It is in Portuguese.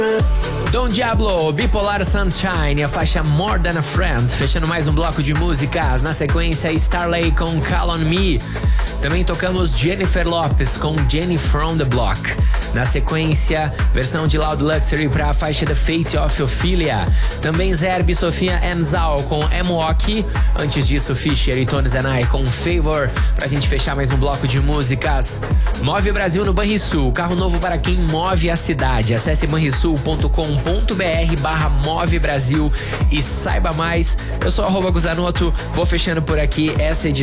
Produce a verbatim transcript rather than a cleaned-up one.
Don Diablo, Bipolar Sunshine, a faixa More Than a Friend, fechando mais um bloco de músicas. Na sequência, Starlay com Call on Me. Também tocamos Jennifer Lopez com Jenny from the Block. Na sequência, versão de Loud Luxury para a faixa The Fate of Ophelia. Também Zerbe, Sofia Enzal com M-Walk. Antes disso, Fisher e Tony Zanai com Favor, pra gente fechar mais um bloco de músicas. Move Brasil no Banrisul, carro novo para quem move a cidade. Acesse banrisul ponto com ponto br barra Move Brasil e saiba mais. Eu sou arroba Guzanoto, vou fechando por aqui essa edição